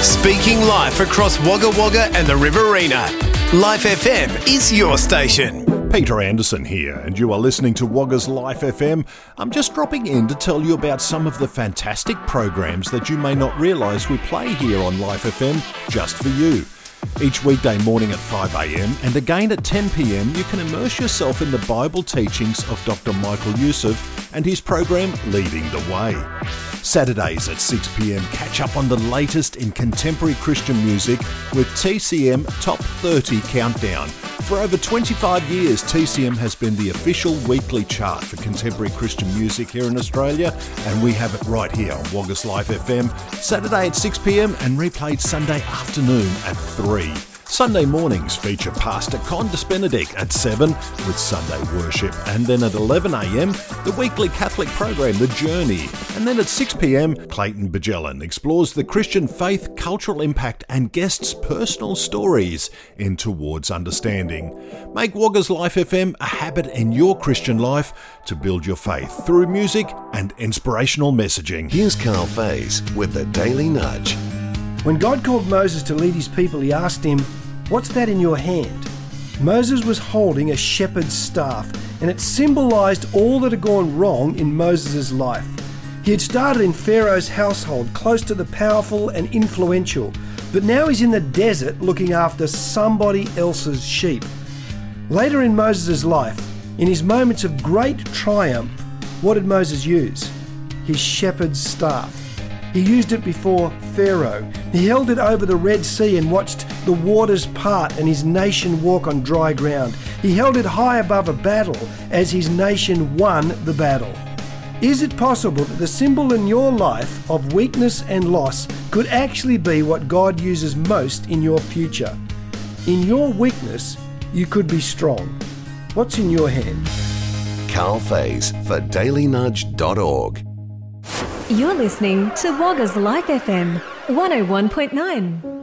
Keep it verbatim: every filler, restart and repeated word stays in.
Speaking live across Wagga Wagga and the Riverina. Life F M is your station. Peter Anderson here, and you are listening to Wagga's Life F M. I'm just dropping in to tell you about some of the fantastic programs that you may not realise we play here on Life F M just for you. Each weekday morning at five a m and again at ten p m you can immerse yourself in the Bible teachings of Doctor Michael Youssef and his program Leading the Way. Saturdays at six p m catch up on the latest in contemporary Christian music with T C M Top thirty Countdown. For over twenty-five years, T C M has been the official weekly chart for contemporary Christian music here in Australia, and we have it right here on Wagga's Life F M, Saturday at six p m and replayed Sunday afternoon at three. Sunday mornings feature Pastor Condis Benedict at seven with Sunday worship, and then at eleven a m the weekly Catholic program The Journey, and then at six p m Clayton Bajellan explores the Christian faith, cultural impact and guests' personal stories in Towards Understanding. Make Wagga's Life F M a habit in your Christian life to build your faith through music and inspirational messaging. Here's Carl Faze with the Daily Nudge. When God called Moses to lead his people, he asked him, "What's that in your hand?" Moses was holding a shepherd's staff, and it symbolised all that had gone wrong in Moses' life. He had started in Pharaoh's household, close to the powerful and influential, but now he's in the desert looking after somebody else's sheep. Later in Moses' life, in his moments of great triumph, what did Moses use? His shepherd's staff. He used it before Pharaoh. He held it over the Red Sea and watched the waters part and his nation walk on dry ground. He held it high above a battle as his nation won the battle. Is it possible that the symbol in your life of weakness and loss could actually be what God uses most in your future? In your weakness, you could be strong. What's in your hand? Carl Faze for daily nudge dot org. You're listening to Wagga's Life F M one oh one point nine.